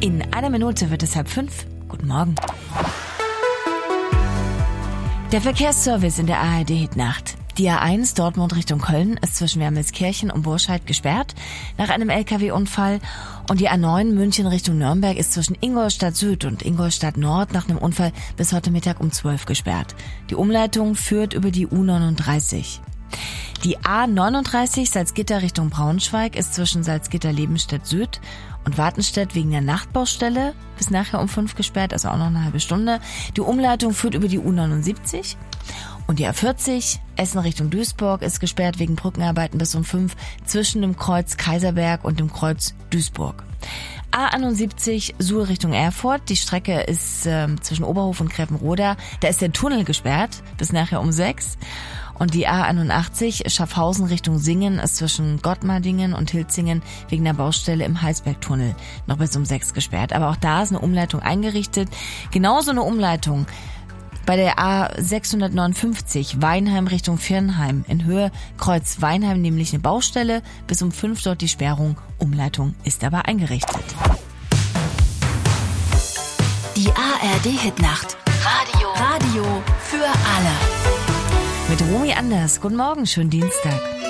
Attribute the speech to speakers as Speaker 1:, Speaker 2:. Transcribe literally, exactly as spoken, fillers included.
Speaker 1: In einer Minute wird es halb fünf. Guten Morgen. Der Verkehrsservice in der A R D-Hitnacht. Die A eins Dortmund Richtung Köln ist zwischen Wermelskirchen und Burscheid gesperrt nach einem L K W-Unfall. Und die A neun München Richtung Nürnberg ist zwischen Ingolstadt Süd und Ingolstadt Nord nach einem Unfall bis heute Mittag um zwölf gesperrt. Die Umleitung führt über die U neununddreißig. Die A neununddreißig Salzgitter Richtung Braunschweig ist zwischen Salzgitter-Lebenstedt Süd und Wartenstedt wegen der Nachtbaustelle bis nachher um fünf gesperrt, also auch noch eine halbe Stunde. Die Umleitung führt über die U neunundsiebzig. Und die A vierzig Essen Richtung Duisburg ist gesperrt wegen Brückenarbeiten bis um fünf zwischen dem Kreuz Kaiserberg und dem Kreuz Duisburg. A einundsiebzig Suhl Richtung Erfurt. Die Strecke ist äh, zwischen Oberhof und Greppenroda. Da ist der Tunnel gesperrt bis nachher um sechs. Und die A einundachtzig Schaffhausen Richtung Singen ist zwischen Gottmardingen und Hilzingen wegen der Baustelle im Heisbergtunnel noch bis um sechs gesperrt. Aber auch da ist eine Umleitung eingerichtet. Genauso eine Umleitung bei der A sechshundertneunundfünfzig Weinheim Richtung Viernheim in Höhe Kreuz Weinheim, nämlich eine Baustelle. Bis um fünf dort die Sperrung. Umleitung ist aber eingerichtet.
Speaker 2: Die A R D-Hitnacht. Radio. Radio für alle.
Speaker 1: Mit Romy Anders. Guten Morgen, schönen Dienstag.